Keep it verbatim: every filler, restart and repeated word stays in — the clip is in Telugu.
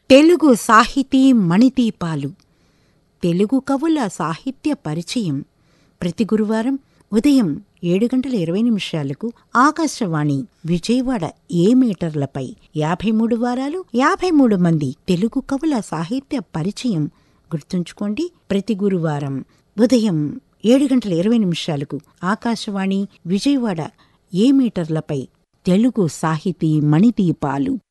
తెలుగు సాహితీ మణిదీపాలు. తెలుగు కవుల సాహిత్య పరిచయం ప్రతి గురువారం ఉదయం ఏడు గంటల ఇరవై నిమిషాలకు ఆకాశవాణి విజయవాడ ఏ మీటర్లపై యాభై మూడు వారాలు యాభై మూడు మంది తెలుగు కవుల సాహిత్య పరిచయం. గుర్తుంచుకోండి, ప్రతి గురువారం ఉదయం ఏడు గంటల ఇరవై నిమిషాలకు ఆకాశవాణి విజయవాడ ఏ మీటర్లపై తెలుగు సాహితీ మణిదీపాలు.